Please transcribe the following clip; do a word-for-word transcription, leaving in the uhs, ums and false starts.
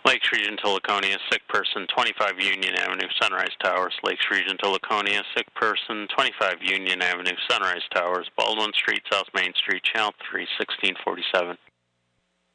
Lakes Region to Laconia, sick person, twenty-five Union Avenue, Sunrise Towers. Lakes Region to Laconia, sick person, twenty-five Union Avenue, Sunrise Towers. Baldwin Street, South Main Street, Channel three, sixteen forty-seven.